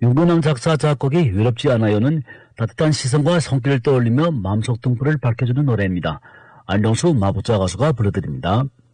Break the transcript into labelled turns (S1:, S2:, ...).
S1: 유부남 작사 작곡이 외롭지 않아요는 따뜻한 시선과 손길을 떠올리며 마음속 등불을 밝혀주는 노래입니다. 안정수 마부자 가수가 불러드립니다.